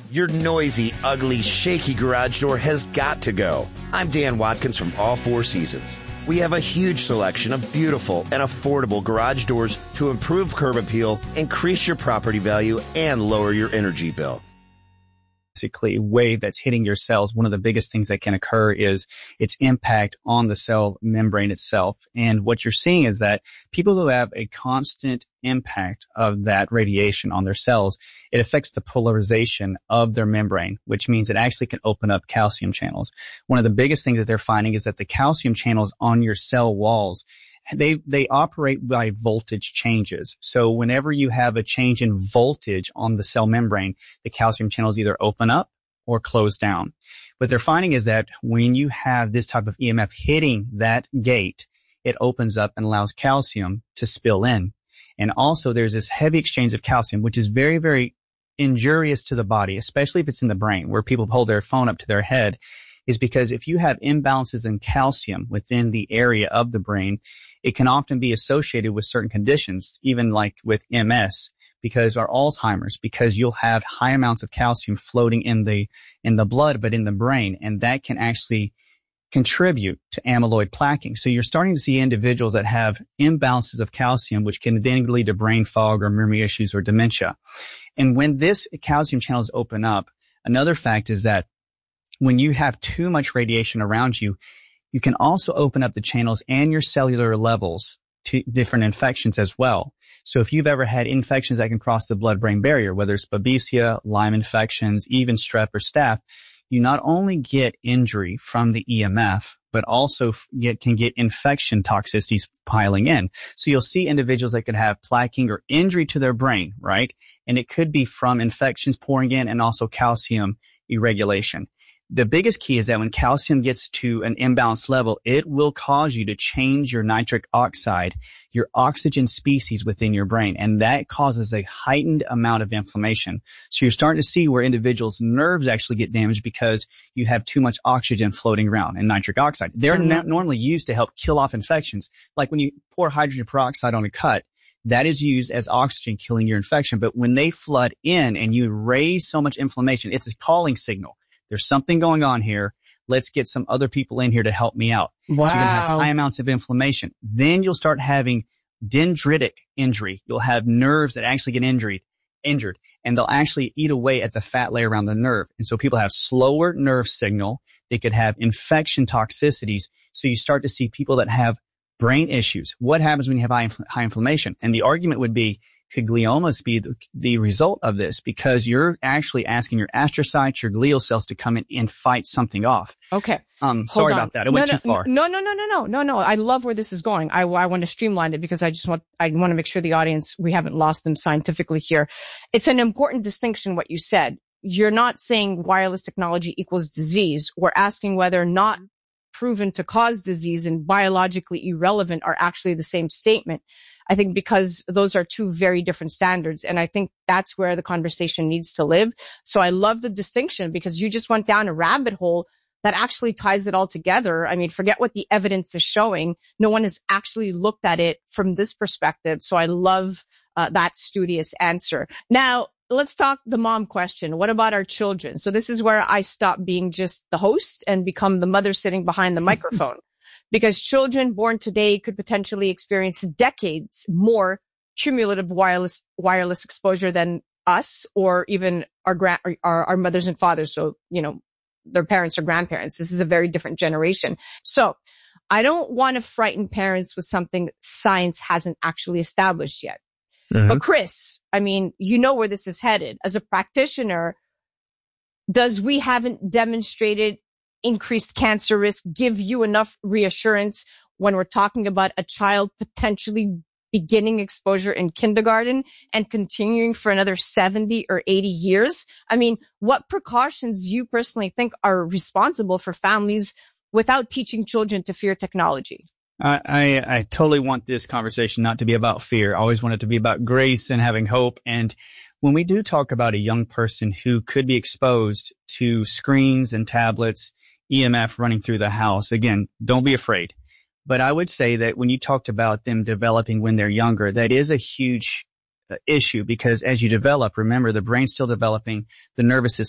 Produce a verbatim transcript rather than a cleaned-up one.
Your noisy, ugly, shaky garage door has got to go. I'm Dan Watkins from All Four Seasons. We have a huge selection of beautiful and affordable garage doors to improve curb appeal, increase your property value, and lower your energy bill. Basically, wave that's hitting your cells, one of the biggest things that can occur is its impact on the cell membrane itself. And what you're seeing is that people who have a constant impact of that radiation on their cells, it affects the polarization of their membrane, which means it actually can open up calcium channels. One of the biggest things that they're finding is that the calcium channels on your cell walls, They, they operate by voltage changes. So whenever you have a change in voltage on the cell membrane, the calcium channels either open up or close down. What they're finding is that when you have this type of E M F hitting that gate, it opens up and allows calcium to spill in. And also there's this heavy exchange of calcium, which is very, very injurious to the body, especially if it's in the brain, where people hold their phone up to their head, is because if you have imbalances in calcium within the area of the brain, it can often be associated with certain conditions, even like with M S, because or Alzheimer's, because you'll have high amounts of calcium floating in the, in the blood, but in the brain. And that can actually contribute to amyloid plaquing. So you're starting to see individuals that have imbalances of calcium, which can then lead to brain fog or memory issues or dementia. And when this calcium channels open up, another fact is that when you have too much radiation around you, you can also open up the channels and your cellular levels to different infections as well. So if you've ever had infections that can cross the blood-brain barrier, whether it's Babesia, Lyme infections, even strep or staph, you not only get injury from the E M F, but also get, can get infection toxicities piling in. So you'll see individuals that could have plaquing or injury to their brain, right? And it could be from infections pouring in and also calcium irregulation. The biggest key is that when calcium gets to an imbalanced level, it will cause you to change your nitric oxide, your oxygen species within your brain. And that causes a heightened amount of inflammation. So you're starting to see where individuals' nerves actually get damaged because you have too much oxygen floating around and nitric oxide. They're mm-hmm. not normally used to help kill off infections. Like when you pour hydrogen peroxide on a cut, that is used as oxygen killing your infection. But when they flood in and you raise so much inflammation, it's a calling signal. There's something going on here. Let's get some other people in here to help me out. Wow. So you're going to have high amounts of inflammation. Then you'll start having dendritic injury. You'll have nerves that actually get injured, injured, and they'll actually eat away at the fat layer around the nerve. And so people have slower nerve signal. They could have infection toxicities. So you start to see people that have brain issues. What happens when you have high, high inflammation? And the argument would be, could gliomas be the, the result of this? Because you're actually asking your astrocytes, your glial cells to come in and fight something off. Okay. Um, sorry about that. It went no, too far. No, no, no, no, no, no, no. I love where this is going. I, I want to streamline it because I just want, I want to make sure the audience, we haven't lost them scientifically here. It's an important distinction what you said. You're not saying wireless technology equals disease. We're asking whether not proven to cause disease and biologically irrelevant are actually the same statement. I think because those are two very different standards. And I think that's where the conversation needs to live. So I love the distinction because you just went down a rabbit hole that actually ties it all together. I mean, forget what the evidence is showing. No one has actually looked at it from this perspective. So I love uh, that studious answer. Now, let's talk the mom question. What about our children? So this is where I stop being just the host and become the mother sitting behind the microphone. Because children born today could potentially experience decades more cumulative wireless wireless exposure than us, or even our grand our, our mothers and fathers. So, you know, their parents or grandparents. This is a very different generation. So I don't want to frighten parents with something that science hasn't actually established yet. Mm-hmm. But Chris, I mean, you know where this is headed. As a practitioner, does we haven't demonstrated increased cancer risk give you enough reassurance when we're talking about a child potentially beginning exposure in kindergarten and continuing for another seventy or eighty years? I mean, what precautions you personally think are responsible for families without teaching children to fear technology? I, I, I totally want this conversation not to be about fear. I always want it to be about grace and having hope. And when we do talk about a young person who could be exposed to screens and tablets, E M F running through the house, again, don't be afraid. But I would say that when you talked about them developing when they're younger, that is a huge issue because as you develop, remember, the brain's still developing, the nervous system